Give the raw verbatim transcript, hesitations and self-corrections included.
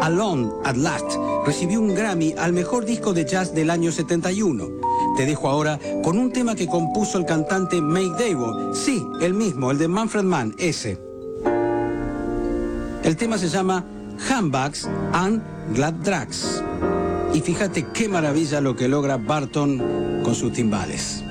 Alone at Last recibió un Grammy al mejor disco de jazz del año setenta y uno. Te dejo ahora con un tema que compuso el cantante Mick Davo. Sí, el mismo, el de Manfred Mann, ese. El tema se llama Handbags and Glad Drags. Y fíjate qué maravilla lo que logra Barton con sus timbales.